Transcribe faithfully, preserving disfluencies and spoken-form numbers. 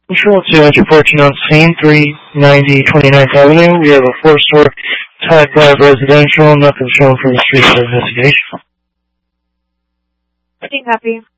Control two, entry fourteen on scene, three ninety twenty-ninth Avenue. We have a four-store type five residential, nothing shown from the street for investigation. Copy.